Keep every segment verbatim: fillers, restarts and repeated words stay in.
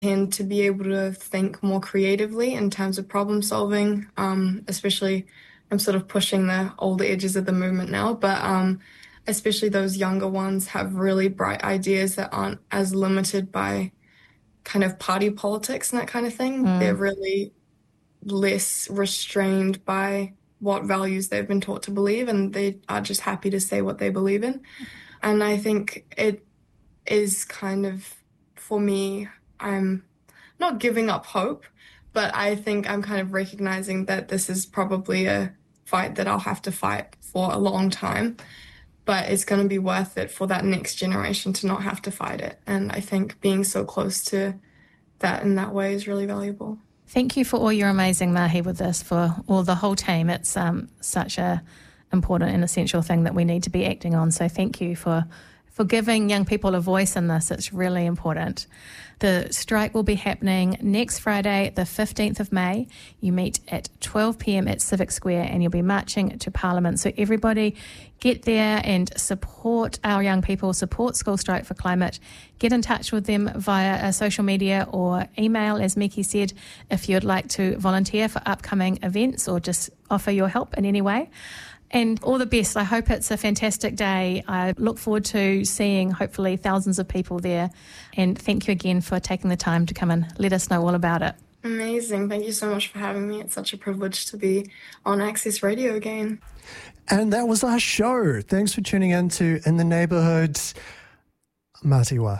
tend to be able to think more creatively in terms of problem solving, um, especially I'm sort of pushing the older edges of the movement now, but um, especially those younger ones have really bright ideas that aren't as limited by kind of party politics and that kind of thing. Mm. They're really less restrained by what values they've been taught to believe, and they are just happy to say what they believe in. And I think it is kind of, for me, I'm not giving up hope, but I think I'm kind of recognizing that this is probably a fight that I'll have to fight for a long time, but it's going to be worth it for that next generation to not have to fight it. And I think being so close to that in that way is really valuable. Thank you for all your amazing mahi with this, for all the whole team. It's um, such a important and essential thing that we need to be acting on. So thank you for for giving young people a voice in this. It's really important. The strike will be happening next Friday, the fifteenth of May. You meet at twelve p.m. at Civic Square and you'll be marching to Parliament. So everybody get there and support our young people, support School Strike for Climate. Get in touch with them via uh, social media or email, as Miki said, if you'd like to volunteer for upcoming events or just offer your help in any way. And all the best. I hope it's a fantastic day. I look forward to seeing, hopefully, thousands of people there. And thank you again for taking the time to come and let us know all about it. Amazing. Thank you so much for having me. It's such a privilege to be on Access Radio again. And that was our show. Thanks for tuning in to In the Neighbourhoods. Matiwa.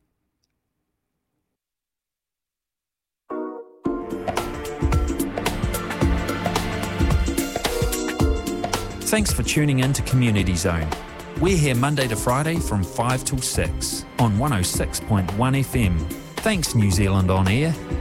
Thanks for tuning in to Community Zone. We're here Monday to Friday from five till six on one oh six point one F M. Thanks, New Zealand On Air.